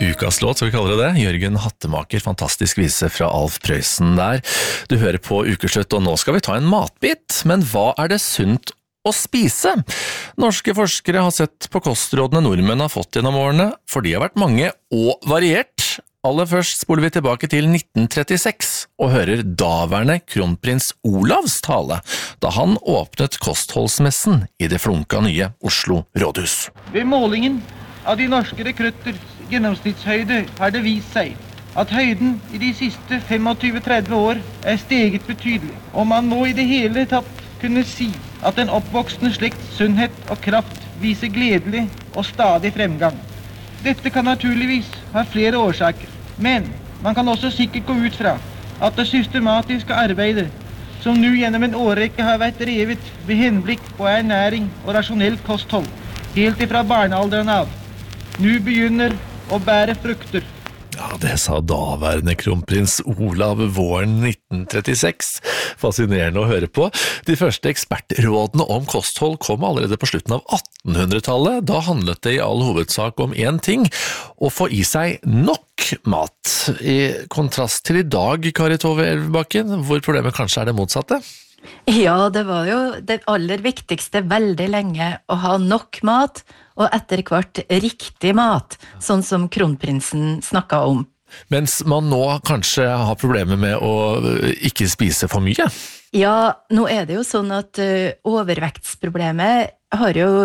ukas låt, så vi kaller det det. Jørgen Hattemaker, fantastisk vise fra Alf Prøysen der. Du hører på Ukeslutt, og nå skal vi ta en matbit. Men hva det sunt å spise? Norske forskere har sett på kostrådene nordmenn har fått gjennom årene, for de har vært mange og variert. Aller først spoler vi tilbake til 1936 og hører daværende kronprins Olavs tale, da han åpnet kostholdsmessen i det flunka nye Oslo rådhus. Ved målingen av de norske rekrutters gjennomsnittshøyde har det vist seg at høyden i de siste 25-30 år steget betydelig, og man må i det hele tatt kunne si at den oppvoksende slekts sunnhet og kraft viser gledelig og stadig fremgang. Dette kan naturligvis ha flere årsaker, men man kan også sikkert gå ut fra at det systematiske arbeidet som nå gjennom en årrekke har vært drevet ved henblikk på ernæring og rasjonelt kosthold, helt ifra barnealderen av, nå begynner å bære frukter. Ja, det sa daværende kronprins Olav våren 1936. Fascinerende å høre på. De første ekspertrådene om kosthold kom allerede på slutten av 1800-tallet. Da handlet det i all hovedsak om én ting, å få i seg nok mat. I kontrast til i dag, Kari Tove Elvebakken, hvor problemet kanskje det motsatte? Ja, det var jo det aller viktigste veldig lenge å ha nok mat, og etter hvert riktig mat, sånn som kronprinsen snakket om. Mens man nå kanskje har problemer med å ikke spise for mye? Ja, nå det jo sånn at overvektsproblemet har jo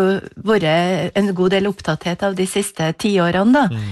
vært en god del opptatthet av de siste 10 årene da.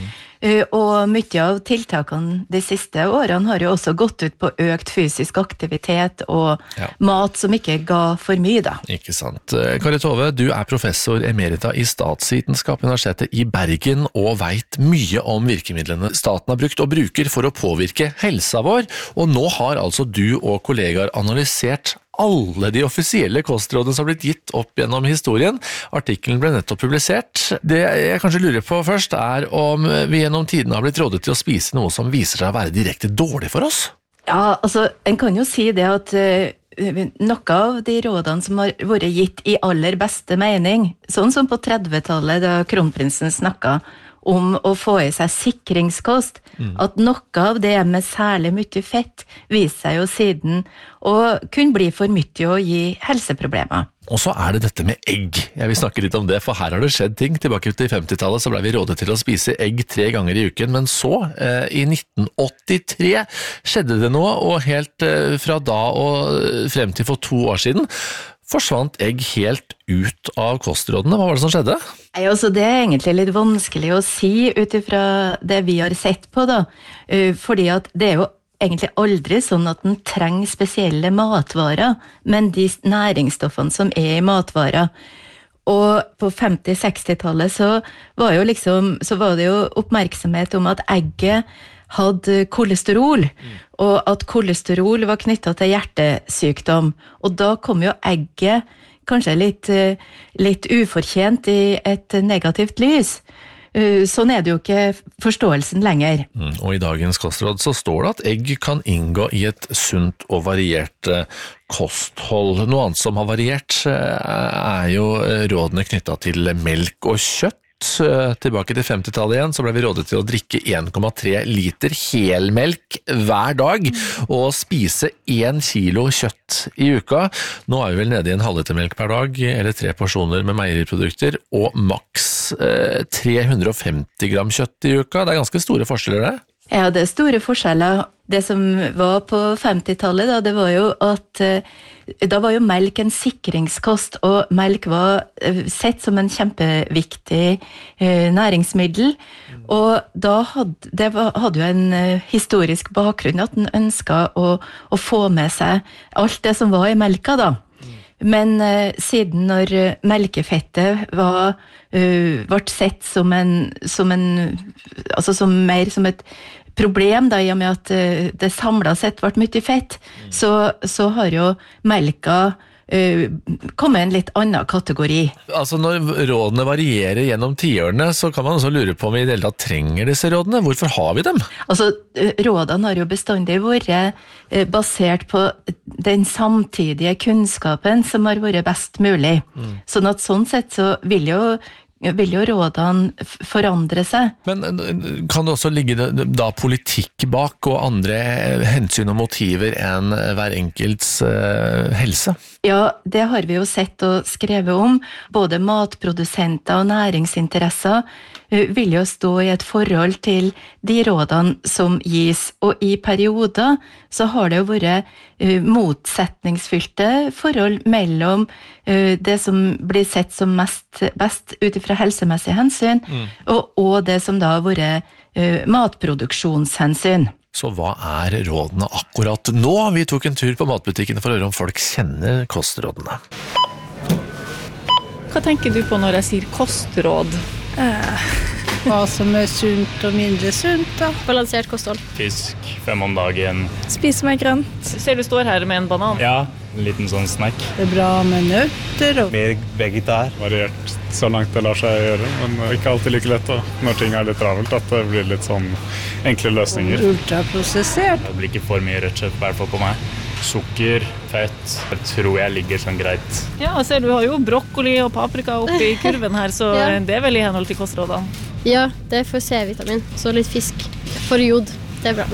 Og mye av tiltakene de siste årene har jo også gått ut på økt fysisk aktivitet og mat som ikke ga for mye da. Ikke sant. Kari Tove, du professor emerita i statsvitenskap ved Universitetet i Bergen og vet mye om virkemidlene staten har brukt og bruker for å påvirke helsa vår, og nå har altså du og kollegaer analysert alle de offisielle kostrådene som har blitt gitt opp gjennom historien. Artikkelen ble nettopp publisert. Det jeg kanskje lurer på først om vi gjennom tiden har blitt rådet til å spise noe som viser seg å være direkte dårlig for oss? Ja, altså, en kan jo si det at noe av de rådene som har vært gitt i aller beste mening, sånn som på 30-tallet da kronprinsen snakket om å få i seg sikringskost, at noe av det med særlig mye fett viser seg jo siden å kunne bli for mye og gi helseproblemer. Og så det dette med egg. Jeg vil snakke litt om det, for her har det skjedd ting. Tilbake til 50-tallet så ble vi rådet til å spise egg 3 ganger i uken, men så, i 1983, skjedde det noe, og helt fra da og frem til for 2 år siden, forsvant egg helt ut av kostrådene. Hva var det som skjedde? Altså, det egentlig litt vanskelig å si utifra det vi har sett på da, fordi at det jo egentlig aldri sånn at den trenger spesielle matvarer, men de næringsstoffene som i matvarer. Og på 50-60-tallet så var det jo oppmerksomhet om at egget hadde kolesterol, og at kolesterol var knyttet til hjertesykdom. Og da kom jo egget kanskje litt ufortjent i et negativt lys. Sånn det jo ikke forståelsen lenger. Og i dagens kostråd så står det at egg kan inngå i et sunt og variert kosthold. Noe annet som har variert jo rådene knyttet til melk og kjøtt. Tilbake til 50-tallet igjen, så ble vi rådet til å drikke 1,3 liter helmelk hver dag, og spise 1 kilo kjøtt i uka. Nå vi vel nede i en halv liter melk per dag, eller 3 porsjoner med meieriprodukter, og maks 350 gram kjøtt i uka. Det ganske store forskjeller det. Ja, det store forskjeller. Det som var på 50-tallet da, det var jo at da var jo melk en sikringskost, og melk var sett som en kjempeviktig næringsmiddel, og da hadde jo en historisk bakgrunn at den ønsket å få med seg alt det som var i melka da. Men siden når melkefettet ble sett som mer som et problem da, i og med at det samlet sett ble mye fett, så har jo melka kommet en litt annen kategori. Altså når rådene varierer gjennom 10-årene, så kan man også lure på om vi i det hele tatt trenger disse rådene. Hvorfor har vi dem? Altså, rådene har jo bestandig vært basert på den samtidige kunnskapen som har vært best mulig. Sånn sett så vil jo vil jo rådene forandre seg. Men kan det også ligge da politikk bak og andre hensyn og motiver enn hver enkelts helse? Ja, det har vi jo sett og skrevet om. Både matprodusenter og næringsinteresser vil jo stå i et forhold til de rådene som gis, og i perioder så har det jo vært motsetningsfylte forhold mellom det som blir sett som best ut fra helsemessige hensyn, og det som da har vært matproduksjonshensyn. Så hva rådene akkurat nå? Vi tok en tur på matbutikken for å høre om folk kjenner kostrådene. Hva tenker du på når jeg sier kostråd? Hva som sunt og mindre sunt da. Balansert kosthold. Fisk, 5 om dagen. Spise mer grønt. Ser du står her med en banan? Ja, en liten sånn snack. Det bra med nøtter og Mer vegetar. Variert så langt det lar seg gjøre, men ikke alltid like lett da. Når ting litt travelt, at det blir litt sånn enkle løsninger. ultraprosessert. Det blir ikke for mye rødt kjøtt, i hvert fall på meg. Sukker, fett, jeg tror jeg ligger sånn greit. Ja, ser du har jo brokkoli og paprika oppi kurven her, så Ja. det vel i henhold til kostrådene. Ja, det er for C-vitamin. Så litt fisk. For jod. Det er bra.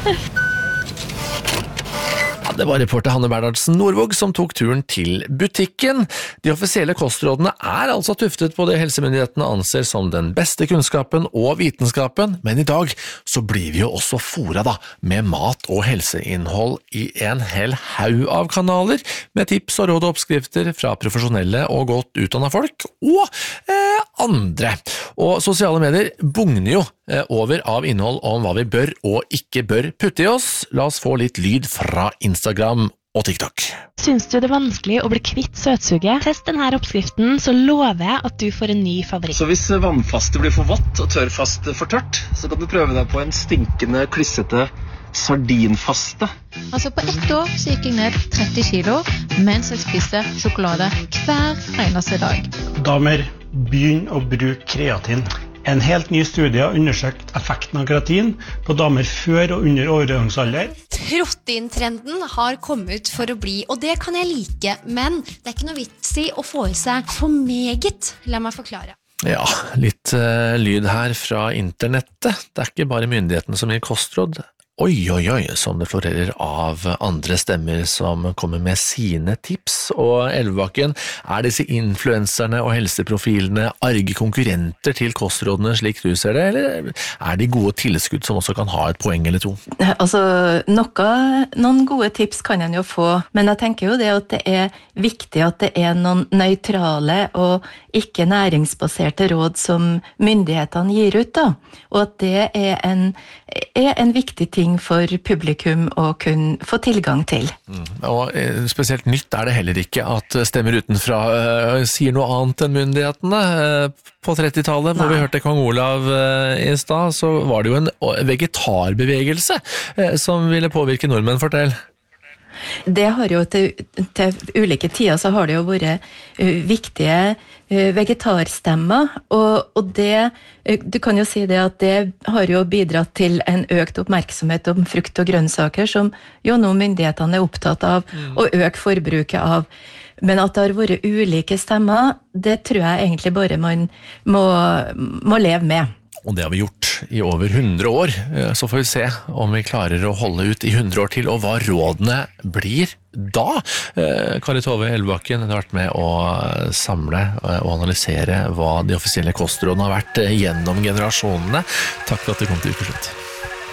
Ja, det var reporter Hanne Bernhardsen Nordvåg som tok turen til butikken. De offisielle kostrådene altså tuftet på det helsemyndighetene anser som den beste kunnskapen og vitenskapen, men i dag så blir vi jo også fôret da med mat- og helseinnhold i en hel haug av kanaler, med tips og råd og oppskrifter fra profesjonelle og godt utdannede folk, og andre. Og sosiale medier bugner jo over av innhold om hva vi bør og ikke bør putte i oss. La oss få litt lyd fra Instagram og TikTok. Syns du det er vanskelig å bli kvitt søtsuget? Test denne oppskriften, så lover jeg at du får en ny favoritt. Så hvis vannfaste blir for vått og tørrfaste for tørt, så kan du prøve deg på en stinkende, klissete sardinfaste. Altså på 1 år så gikk jeg ned 30 kilo mens jeg spiste sjokolade hver eneste dag. Damer, begynn å bruke kreatin. En helt ny studie har undersøkt effekten av kreatin på damer før og under overgangsalder. Proteintrenden har kommet for å bli, og det kan jeg like, men det er ikke noe vits i å få i seg for meget. La meg forklare. Ja, litt lyd her fra internettet. Det er ikke bare myndighetene som gir kostråd. Oi, oi, oi, som det florerer av andre stemmer som kommer med sine tips. Og Elvebakken, disse influenserne og helseprofilene arge konkurrenter til kostrådene slik du ser det, eller de gode tilskudd som også kan ha et poeng eller to? Altså, noen gode tips kan en jo få, men jeg tenker jo det at det er viktig at det er noen nøytrale og ikke næringsbaserte råd som myndighetene gir ut da, og at det er en viktig ting for publikum å kunne få tilgang til. Og spesielt nytt det heller ikke at stemmer utenfra sier noe annet enn myndighetene. På 30-tallet, hvor vi hørte Kong Olav i stad, så var det jo en vegetarbevegelse som ville påvirke nordmenn, fortell. Det har jo til ulike tider så har det jo vært viktige vegetarstemmer, og det, du kan jo si det at det har jo bidratt til en økt oppmerksomhet om frukt og grønnsaker, som jo nå myndighetene er opptatt av å øke forbruket av. Men at det har vært ulike stemmer, det tror jeg egentlig bare man må leve med. Og det har vi gjort i over 100 år, så får vi se om vi klarer å holde ut i 100 år til, og hva rådene blir da. Kari Tove Elvebakken har vært med å samle og analysere hva de offisielle kostrådene har vært gjennom generasjonene. Takk for at du kom til Ukeslutt.